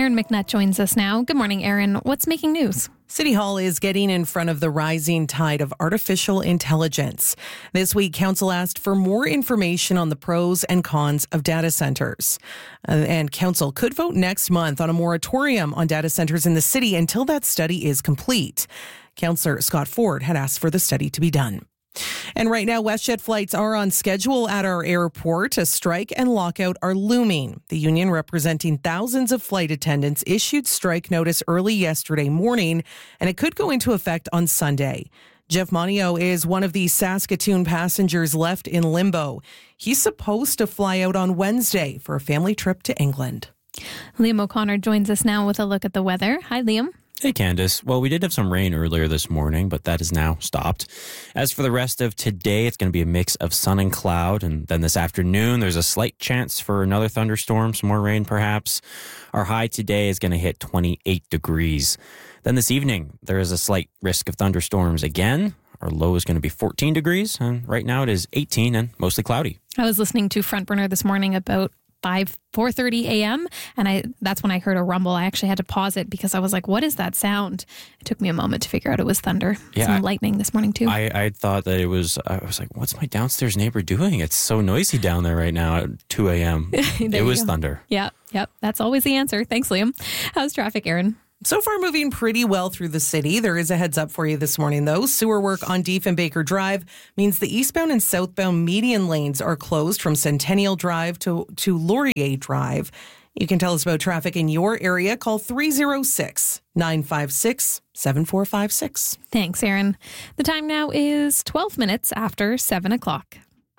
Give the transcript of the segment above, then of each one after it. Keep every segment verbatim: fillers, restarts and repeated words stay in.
Erin McNutt joins us now. Good morning, Erin. What's making news? City Hall is getting in front of the rising tide of artificial intelligence. This week, Council asked for more information on the pros and cons of data centers. Uh, and Council could vote next month on a moratorium on data centers in the city until that study is complete. Councillor Scott Ford had asked for the study to be done. And right now, WestJet flights are on schedule at our airport. A strike and lockout are looming. The union representing thousands of flight attendants issued strike notice early yesterday morning, and it could go into effect on Sunday. Jeff Monio is one of the Saskatoon passengers left in limbo. He's supposed to fly out on Wednesday for a family trip to England. Liam O'Connor joins us now with a look at the weather. Hi, Liam. Hey, Candace. Well, we did have some rain earlier this morning, but that has now stopped. As for the rest of today, it's going to be a mix of sun and cloud. And then this afternoon, there's a slight chance for another thunderstorm, some more rain perhaps. Our high today is going to hit twenty-eight degrees. Then this evening, there is a slight risk of thunderstorms again. Our low is going to be fourteen degrees. And right now it is eighteen and mostly cloudy. I was listening to Front Burner this morning about five, four thirty a.m. and I that's when I heard a rumble. I actually had to pause it because I was like, what is that sound? It took me a moment to figure out it was thunder. Yeah, Some I, lightning this morning too. I, I thought that it was, I was like, what's my downstairs neighbor doing? It's so noisy down there right now at two a.m. It was go. thunder. Yeah, yep. That's always the answer. Thanks, Liam. How's traffic, Erin? So far, moving pretty well through the city. There is a heads up for you this morning, though. Sewer work on Diefenbaker Drive means the eastbound and southbound median lanes are closed from Centennial Drive to, to Laurier Drive. You can tell us about traffic in your area. Call three oh six, nine five six, seven four five six. Thanks, Erin. The time now is twelve minutes after seven o'clock.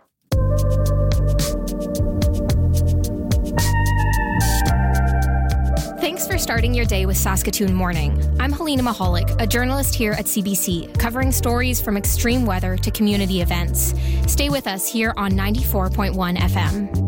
Thanks for starting your day with Saskatoon Morning. I'm Helena Mahalik, a journalist here at C B C, covering stories from extreme weather to community events. Stay with us here on ninety-four point one F M.